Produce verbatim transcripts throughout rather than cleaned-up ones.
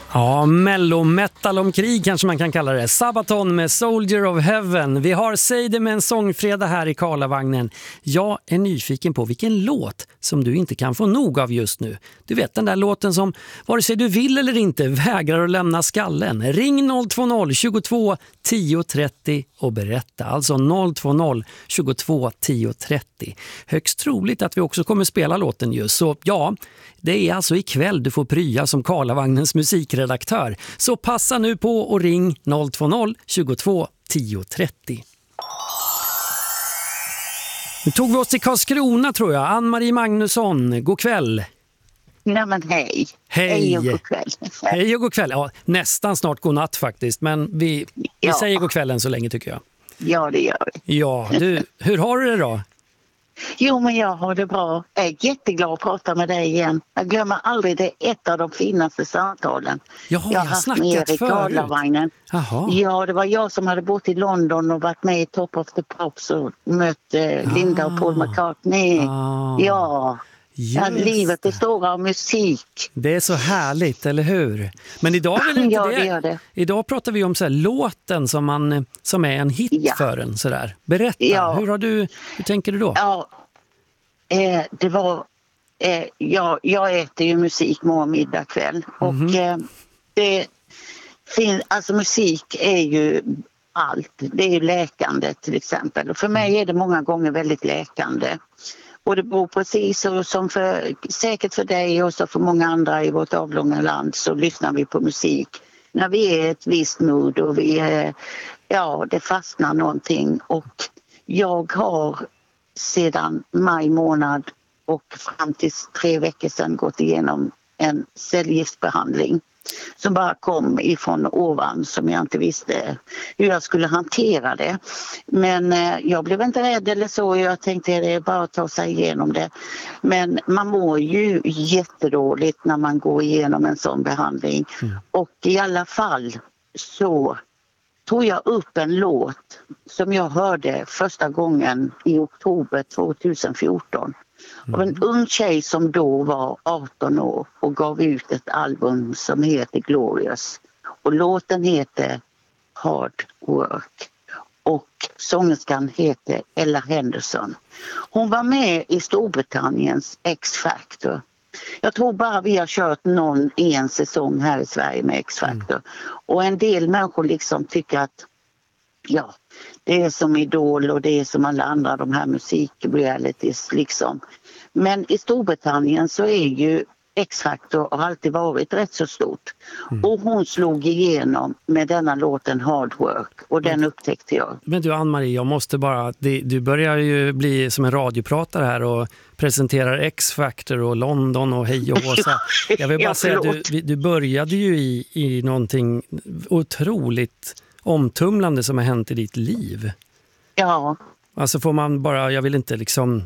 Ja, mellometal om krig kanske man kan kalla det. Sabaton med Soldier of Heaven. Vi har Säg det med en sångfredag här i Karlavagnen. Jag är nyfiken på vilken låt som du inte kan få nog av just nu. Du vet den där låten som, vare sig du vill eller inte, vägrar att lämna skallen. Ring noll två noll tjugotvå tio trettio och berätta. Alltså noll två noll tjugotvå tio trettio. Högst troligt att vi också kommer spela låten just. Så ja, det är alltså ikväll du får prya som Karlavagnens musikredaktör. Så passa nu på och ring noll två noll tjugotvå tio trettio. Nu tog vi oss till Karlskrona tror jag. Ann-Marie Magnusson, god kväll. Nej men hej. Hej. Hej och god kväll. Hej och god kväll. Ja, nästan snart god natt faktiskt. Men vi, vi Ja. säger god kvällen så länge tycker jag. Ja det gör vi. Ja, du, hur har du det då? Jo men jag har det bra. Jag är jätteglad att prata med dig igen. Jag glömmer aldrig, det är ett av de finaste samtalen. Jaha, jag jag har har haft snackat med Erik förut. Karlavagnen. Jaha. Ja, det var jag som hade bott i London och varit med i Top of the Pops och mött eh, Linda och Paul McCartney. Ah. Ja. Ja, Just livet det. består av musik. Det är så härligt, eller hur? Men idag är väl inte Ja, det. det gör det. Idag pratar vi om så här, låten som, man, som är en hit Ja. för en. Så där. Berätta, Ja. hur, har du, hur tänker du då? Ja, eh, det var... Eh, ja, jag äter ju musik morgon, middag, kväll. Och eh, det finns... Alltså musik är ju allt. Det är ju läkande till exempel. Och för mig är det många gånger väldigt läkande. Och det beror precis så som för, säkert för dig och så för många andra i vårt avlånga land så lyssnar vi på musik. När vi är i ett visst mood och vi är, ja det fastnar någonting. Och jag har sedan maj månad och fram till tre veckor sedan gått igenom en cellgiftsbehandling som bara kom ifrån ovan som jag inte visste hur jag skulle hantera det. Men eh, jag blev inte rädd eller så. Jag tänkte det är bara att ta sig igenom det. Men man mår ju jättedåligt när man går igenom en sån behandling. Mm. Och i alla fall så tog jag upp en låt som jag hörde första gången i oktober tjugohundrafjorton. Av en ung tjej som då var arton år och gav ut ett album som heter Glorious. Och låten heter Hard Work. Och sångerskan heter Ella Henderson. Hon var med i Storbritanniens X-Factor. Jag tror bara vi har kört någon en säsong här i Sverige med X-Factor. Mm. Och en del människor liksom tycker att ja, det är som Idol och det är som alla andra de här musikrealities liksom. Men i Storbritannien så är ju X-Factor har alltid varit rätt så stort. Mm. Och hon slog igenom med denna låten Hard Work och den upptäckte jag. Men du Ann-Marie, jag måste bara, det, du börjar ju bli som en radiopratare här och presenterar X-Factor och London och hej och håsa. Jag vill bara ja, säga att du, du började ju i, i någonting otroligt omtumlande som har hänt i ditt liv. Ja. Alltså får man bara, jag vill inte liksom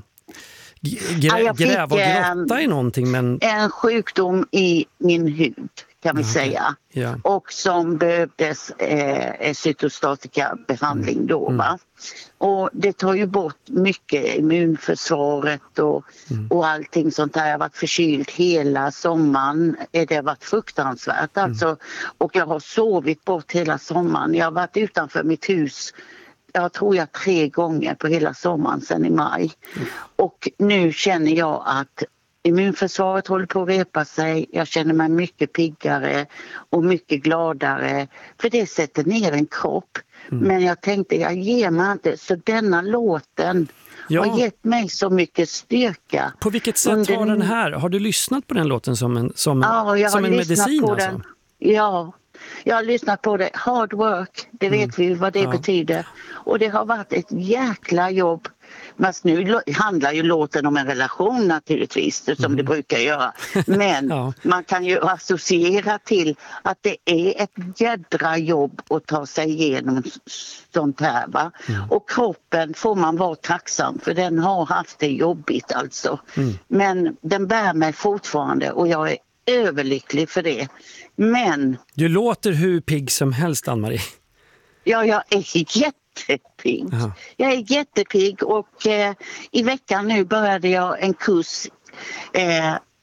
grä, ja, gräva och grotta i någonting. Men... En sjukdom i min hud kan vi okay. säga. Ja. Och som behövdes eh, cytostatika behandling då mm. va. Och det tar ju bort mycket immunförsvaret och, mm. och allting sånt där. Jag har varit förkyld hela sommaren. Det har varit fruktansvärt alltså. Mm. Och jag har sovit bort hela sommaren. Jag har varit utanför mitt hus jag tror jag tre gånger på hela sommaren sedan i maj. Mm. Och nu känner jag att immunförsvaret håller på att repa sig. Jag känner mig mycket piggare och mycket gladare. För det sätter ner en kropp. Mm. Men jag tänkte, jag ger mig inte. Så denna låten ja. har gett mig så mycket styrka. På vilket sätt under... har den här? Har du lyssnat på den låten som en, som, ja, jag som har en lyssnat medicin? på Alltså? den. Ja, jag har lyssnat på det. Hard work, det vet mm. vi vad det ja. betyder. Och det har varit ett jäkla jobb. Men nu handlar ju låten om en relation naturligtvis, som mm. det brukar göra. Men ja. man kan ju associera till att det är ett jädra jobb att ta sig igenom sånt här. Va? Mm. Och kroppen får man vara tacksam för den har haft det jobbigt alltså. Mm. Men den bär mig fortfarande och jag är överlycklig för det. Men... Du låter hur pigg som helst, Ann-Marie. Ja, jag är jättepigg. Aha. Jag är jättepigg och eh, i veckan nu började jag en kurs eh,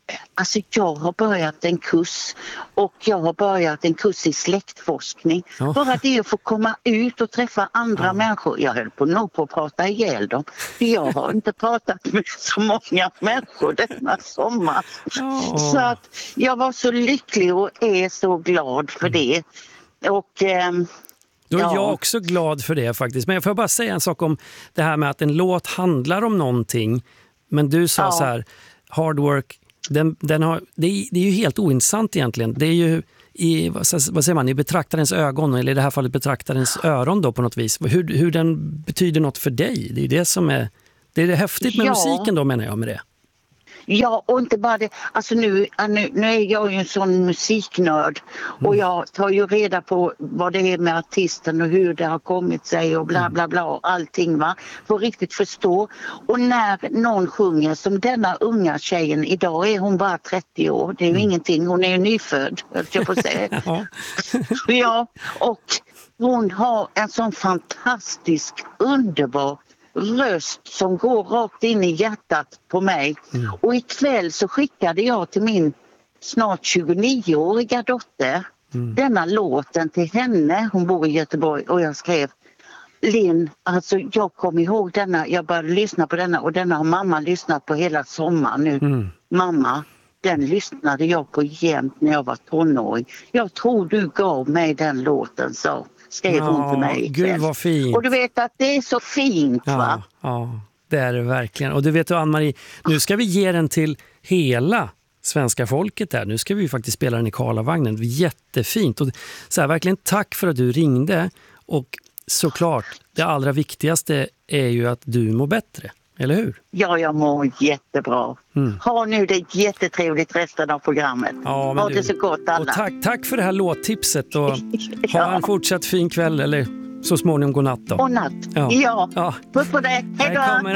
Alltså jag har börjat en kurs och jag har börjat en kurs i släktforskning. Ja. Bara det att få komma ut och träffa andra Ja. människor. Jag höll på nog på att prata ihjäl dem. För jag har inte pratat med så många människor denna sommar. Ja. Så att jag var så lycklig och är så glad för det. Och... ehm, Då är Ja. jag också glad för det faktiskt. Men jag får bara säga en sak om det här med att en låt handlar om någonting. Men du sa Ja. så här, hard work, den, den har, det, är, det är ju helt ointressant egentligen. Det är ju i, vad säger man, i betraktarens ögon, eller i det här fallet betraktarens öron då på något vis. Hur, hur den betyder något för dig. Det är det som är, det är det häftigt med Ja. musiken då, menar jag med det. Ja, och inte bara det. Alltså nu, nu, nu är jag ju en sån musiknörd och jag tar ju reda på vad det är med artisten och hur det har kommit sig och bla bla bla och allting, va. För att riktigt förstå. Och när någon sjunger som denna unga tjejen, idag är hon bara trettio år, det är ju mm. ingenting, hon är ju nyfödd, höll jag på att säga. Ja. Ja, och hon har en sån fantastisk, underbar röst som går rakt in i hjärtat på mig. Mm. Och ikväll så skickade jag till min snart tjugonioåriga dotter mm. denna låten till henne. Hon bor i Göteborg och jag skrev: Linn, alltså jag kom ihåg denna, jag började lyssna på denna och denna har mamma lyssnat på hela sommaren nu. Mm. Mamma, den lyssnade jag på jämt när jag var tonåring. Jag tror du gav mig den låten, så skrev ja, hon till mig ikväll. Gud vad fint. Och du vet att det är så fint, ja, va? Ja, det är det verkligen. Och du vet du, Ann-Marie, nu ska vi ge den till hela svenska folket där. Nu ska vi faktiskt spela den i Karlavagnen. Jättefint. Och så här, verkligen tack för att du ringde. Och såklart, det allra viktigaste är ju att du mår bättre. Eller hur? Ja, jag mår jättebra. Mm. Ha nu det jättetrevligt resten av programmet. Ja, ha det så gott alla. Och tack, tack för det här låttipset och ja. Ha en fortsatt fin kväll eller så småningom god natt då. Och natt. Ja. ja. ja. Puss på dig. Hej då.